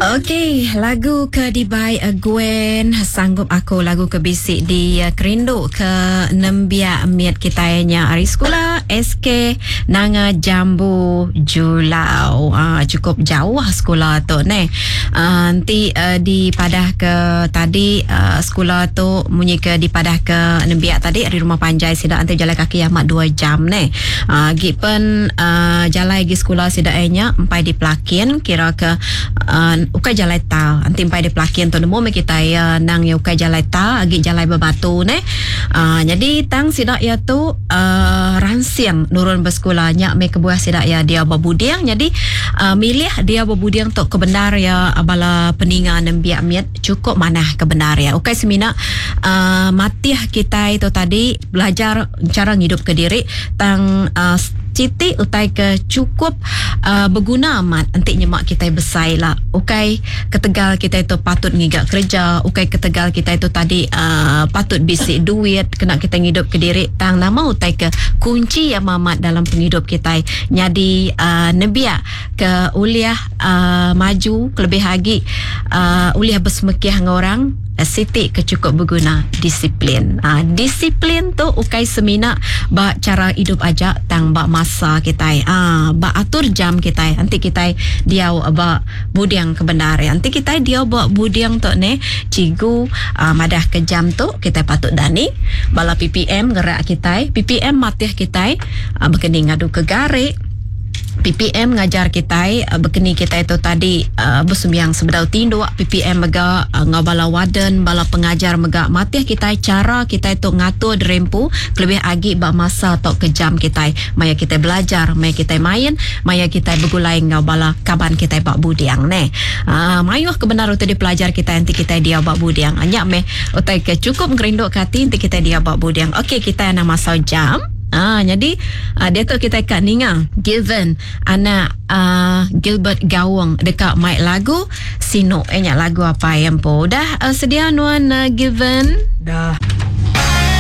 Okey, lagu ke Dibai Gwen sanggup aku lagu ke bisik di kerindu ke nembia miat kita nya hari sekolah SK Nanga Jambu Julau. Cukup jauh sekolah tu ne. Nanti di padah ke tadi sekolah tu munyi ke di padah ke nembia tadi di rumah panjai sida anti jalan kaki amat 2 jam ne. Gipen jalan gi sekolah sida nya empai di Pelakin kira ke ukai jalai ta anti empai di Pelakin tu nemu kita ya nang ya ukai jalai ta agi jalai bebatu ne. Jadi tang sida ya tu ransiang nurun bersekolahnya me kebuah sida ya dia babudiang jadi milih dia babudiang tu kebenar ya bala peninga nembia miat cukup manah kebenar ya ukai semina matih kita itu tadi belajar cara hidup ke diri tang Siti utai ke cukup berguna amat nanti nyemak kita besai lah ukai ketegal kita itu patut ngigak kerja ukai ketegal kita itu tadi patut bisik duit kena kita ngidup ke diri tang nama utai ke kunci yang mamat dalam penghidup kita jadi nebia ke uliah maju kelebih lagi uliah bersemekiah dengan orang Siti ke cukup berguna disiplin. Disiplin tu ukai semina ba cara hidup aja tang ba masa kita ba atur jam kita nanti kita dia ba budiang kebenar nanti kita dia ba budiang tu ne cigu madah ke jam tu kita patut dani bala PPM gerak kita PPM matih kita berkening ngadu ke garik PPM ngajar kita bekeni kita itu tadi bersembiang sebedau tindu PPM mega ngabala waden bala pengajar mega matih kita cara kita itu ngatur drempu lebih agi ba masa tok kejam kita maya kita belajar maya kita main maya kita begulai ngabala kaban kita bak budiang ne mayuh kebenar utai di pelajar kita nanti kita dia bak budiang anyak me utai ke cukup ngerinduk kati nanti kita dia bak budiang okey kita nak masa jam jadi dia tu kita kat ninga given anak Gilbert Gawang dekat mic lagu sino lagu apa yang po dah sedia nuan given dah